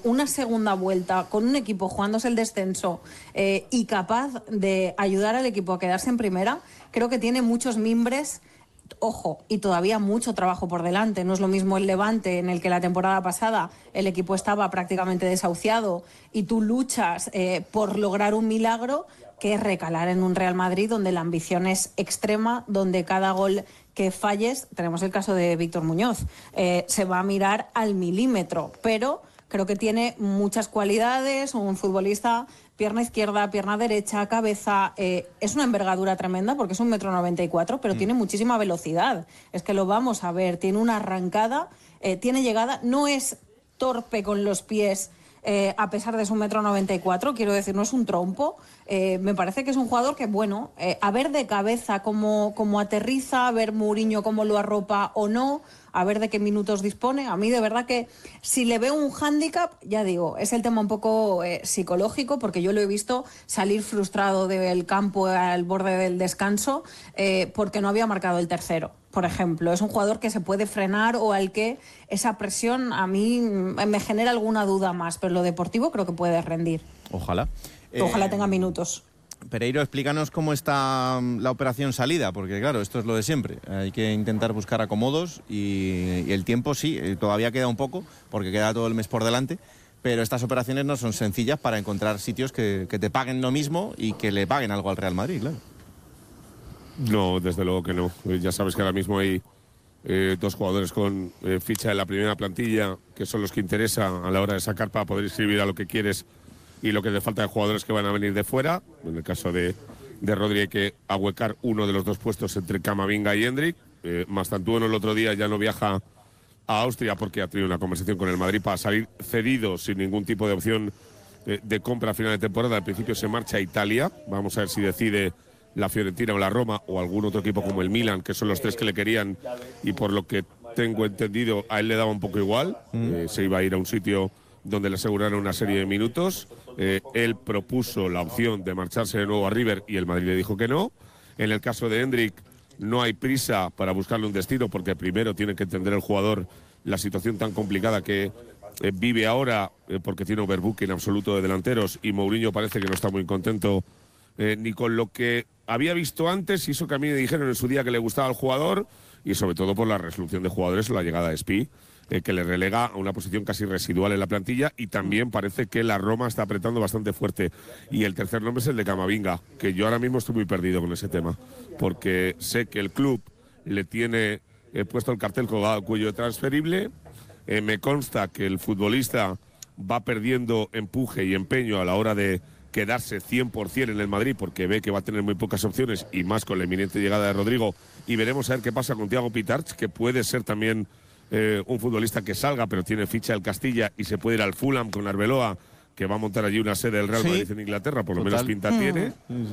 una segunda vuelta con un equipo jugándose el descenso y capaz de ayudar al equipo a quedarse en primera, creo que tiene muchos mimbres. Ojo, y todavía mucho trabajo por delante. No es lo mismo el Levante, en el que la temporada pasada el equipo estaba prácticamente desahuciado y tú luchas por lograr un milagro, que es recalar en un Real Madrid donde la ambición es extrema, donde cada gol que falles, tenemos el caso de Víctor Muñoz, se va a mirar al milímetro, pero creo que tiene muchas cualidades, un futbolista, pierna izquierda, pierna derecha, cabeza, es una envergadura tremenda porque es 1,94 m, pero tiene muchísima velocidad, es que lo vamos a ver, tiene una arrancada, tiene llegada, no es torpe con los pies, a pesar de su 1,94 m, quiero decir, no es un trompo. Me parece que es un jugador que, bueno, a ver de cabeza cómo aterriza, a ver Mourinho cómo lo arropa o no, a ver de qué minutos dispone. A mí de verdad que si le veo un hándicap, ya digo, es el tema un poco psicológico, porque yo lo he visto salir frustrado del campo al borde del descanso porque no había marcado el tercero. Por ejemplo, es un jugador que se puede frenar o al que esa presión a mí me genera alguna duda más, pero lo deportivo creo que puede rendir. Ojalá. Ojalá tenga minutos. Pereiro, explícanos cómo está la operación salida, porque claro, esto es lo de siempre. Hay que intentar buscar acomodos y el tiempo sí, todavía queda un poco, porque queda todo el mes por delante, pero estas operaciones no son sencillas para encontrar sitios que te paguen lo mismo y que le paguen algo al Real Madrid, claro. No, desde luego que no. Ya sabes que ahora mismo hay dos jugadores con ficha en la primera plantilla, que son los que interesan a la hora de sacar para poder inscribir a lo que quieres y lo que le falta de jugadores que van a venir de fuera. En el caso de Rodri hay que ahuecar uno de los dos puestos entre Camavinga y Hendrik. Mastantuono el otro día ya no viaja a Austria porque ha tenido una conversación con el Madrid para salir cedido sin ningún tipo de opción de compra a final de temporada. Al principio se marcha a Italia. Vamos a ver si decide la Fiorentina o la Roma o algún otro equipo como el Milan, que son los tres que le querían, y por lo que tengo entendido a él le daba un poco igual. Se iba a ir a un sitio donde le aseguraron una serie de minutos. Él propuso la opción de marcharse de nuevo a River y el Madrid le dijo que no. En el caso de Hendrik no hay prisa para buscarle un destino, porque primero tiene que entender el jugador la situación tan complicada que vive ahora, porque tiene overbooking absoluto de delanteros, y Mourinho parece que no está muy contento ni con lo que había visto antes, y eso que a mí me dijeron en su día que le gustaba al jugador, y sobre todo por la resolución de jugadores o la llegada de Spi, que le relega a una posición casi residual en la plantilla, y también parece que la Roma está apretando bastante fuerte. Y el tercer nombre es el de Camavinga, que yo ahora mismo estoy muy perdido con ese tema, porque sé que el club le tiene puesto el cartel colgado al cuello transferible. Me consta que el futbolista va perdiendo empuje y empeño a la hora de quedarse 100% en el Madrid, porque ve que va a tener muy pocas opciones, y más con la inminente llegada de Rodrigo. Y veremos a ver qué pasa con Thiago Pitarch, que puede ser también un futbolista que salga, pero tiene ficha del Castilla y se puede ir al Fulham con Arbeloa, que va a montar allí una sede del Real Madrid en Inglaterra, por lo menos pinta tiene.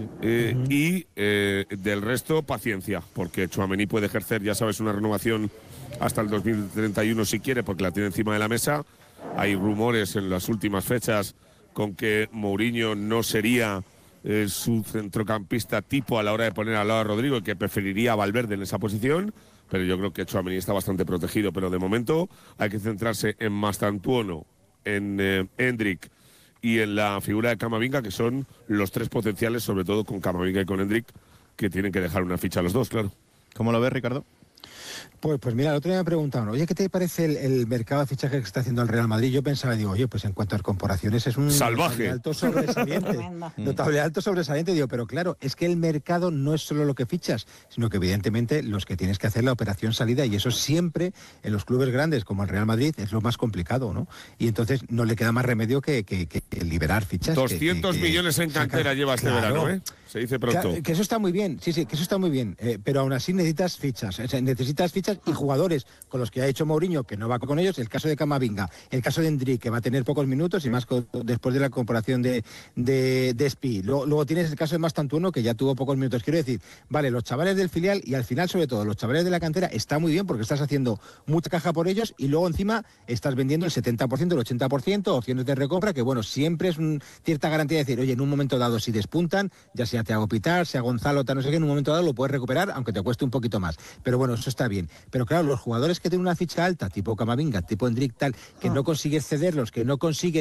Y del resto, paciencia, porque Tchouaméni puede ejercer, ya sabes, una renovación hasta el 2031 si quiere, porque la tiene encima de la mesa. Hay rumores en las últimas fechas con que Mourinho no sería su centrocampista tipo a la hora de poner al lado a Rodrigo, y que preferiría a Valverde en esa posición, pero yo creo que Tchouaméni está bastante protegido. Pero de momento hay que centrarse en Mastantuono, en Hendrik y en la figura de Camavinga, que son los tres potenciales, sobre todo con Camavinga y con Hendrik, que tienen que dejar una ficha a los dos, claro. ¿Cómo lo ves, Ricardo? Pues mira, el otro día me preguntaban, oye, ¿qué te parece el mercado de fichajes que está haciendo el Real Madrid? Yo pensaba, digo, oye, pues en cuanto a comparaciones es un salvaje, alto sobresaliente. Notable alto sobresaliente, digo, pero claro, es que el mercado no es solo lo que fichas, sino que evidentemente los que tienes que hacer la operación salida, y eso siempre en los clubes grandes como el Real Madrid es lo más complicado, ¿no? Y entonces no le queda más remedio que liberar fichas. 200 millones en cantera lleva este verano, ¿eh? Se dice pronto. Que eso está muy bien, sí, que eso está muy bien, pero aún así necesitas fichas, necesitas fichas y jugadores con los que ha hecho Mourinho, que no va con ellos, el caso de Camavinga, el caso de Hendrik, que va a tener pocos minutos, y más después de la comparación de Spi. Luego tienes el caso de Mastantuono, que ya tuvo pocos minutos. Quiero decir, vale, los chavales del filial, y al final, sobre todo, los chavales de la cantera, está muy bien porque estás haciendo mucha caja por ellos, y luego encima estás vendiendo el 70%, el 80%, opciones de recompra, que bueno, siempre es cierta garantía de decir, oye, en un momento dado, si despuntan, ya sea Thiago Pitar, sea Gonzalo, tal, no sé qué, en un momento dado lo puedes recuperar, aunque te cueste un poquito más. Pero bueno, eso está bien. Pero claro, los jugadores que tienen una ficha alta, tipo Camavinga, tipo Hendrik, tal, que no consigues cederlos, que no consigues